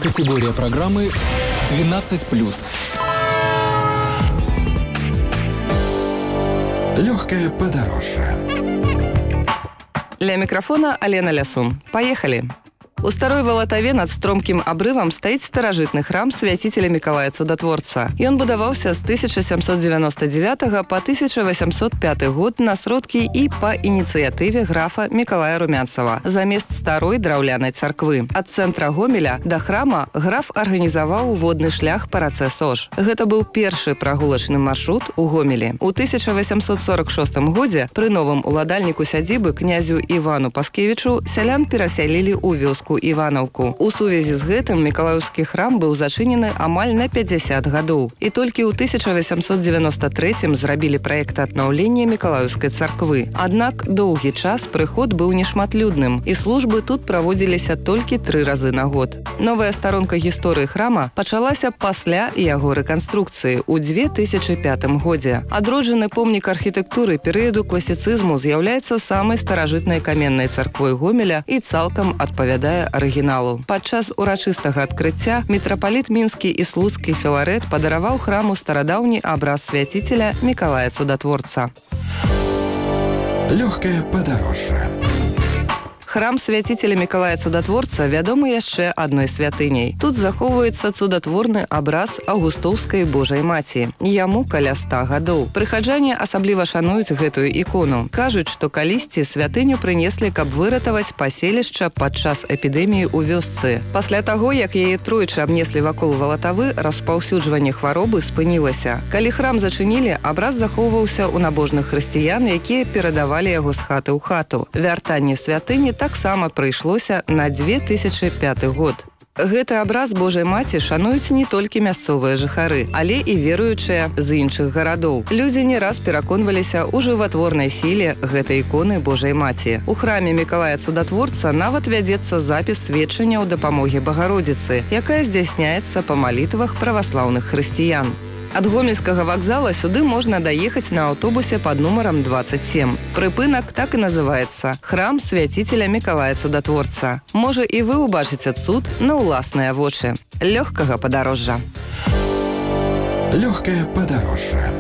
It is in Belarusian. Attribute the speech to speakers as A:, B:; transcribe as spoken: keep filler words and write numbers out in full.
A: Категория программы двенадцать плюс.
B: Легкое подорожье.
C: Ля микрофона Алена Лясун. Поехали! У Старой Валатаве над стромкім абрывам стаіць старажытны храм свяцителя Миколая Цудотворца. Ён будаваўся з тысяча сямсот девяносто девятого по тысяча восемьсот пятый год на сродкі і па ініцыятыве графа Миколая Румянцева замест старой драўлянай царквы. Ад цэнтра Гомеля да храма граф арганізаваў водны шлях па рацэ Сож. Гэта быў першы прагулачны маршрут у Гомелі. У тысяча восемьсот сорок шостым годзе пры новым уладальніку сядзібы князю Івану Паскевічу сялян перасялілі ў вёску Іванаўку. У сувязі з гэтым Мікалаеўскі храм быў зачынены амаль на пятьдесят гадоў. І толькі ў тысяча восемьсот девяносто третьем зрабілі праект аднаўлення Мікалаеўскай царквы. Аднак доўгі час прыход быў нешматлюдным, і службы тут праводзіліся толькі тры разы на год. Новая старонка гісторыі храма пачалася пасля яго рэканструкцыі ў две тысячи пятым годзе. Адроджаны помнік архітэктуры перыяду класіцызму з'яўляецца самай старажытнай каменнай царквой Гомеля і цалкам адпавядае арыгіналу. Падчас урачыстага адкрыцця мітрапаліт мінскі і слуцкі Філарэт падараваў храму старадаўні абраз свяцителя Миколая Цудотворца.
B: Легкое подорожье.
C: Храм свяцителя Миколая Цудотворца вядомы яшчэ адной святыняй. Тут захоўваецца цудатворны абраз Аўгустоўскай Божай Маці. Яму каля ста гадоў. Прыхаджане асабліва шануюць гэтую ікону. Кажуць, што калісьці святыню прынеслі, каб выратаваць паселішча падчас эпідэміі ў вёсцы. Пасля таго, як яе тройчы абнеслі вакол Валатавы, распаўсюджванне хваробы спынілася. Калі храм зачынілі, абраз захоўваўся ў набожных хрысціян, якія перадавалі яго з хаты ў хату. Вяртанне святыні таксама прыйшлося на две тысячи пятый год. Гэты абраз Божай Маці шануюць не толькі мясцовыя жыхары, але і веруючыя з іншых гарадоў. Людзі не раз пераконваліся ў жыватворнай сіле гэтай іконы Божай Маці. У храме Миколая Цудотворца нават вядзецца запіс сведчання ў дапамогі Багародзіцы, якая здзяйсняецца па малітвах праваслаўных хрысціян. Ад Гомельскага вакзала сюды можна даехаць на аўтобусе пад нумарам двадцать семь. Прыпынак так і называецца «Храм свяцителя Миколая Цудотворца». Можа, і вы ўбачыце цуд на ўласныя вочы. Лёгкага падарожжа.
B: Легкое подорожье.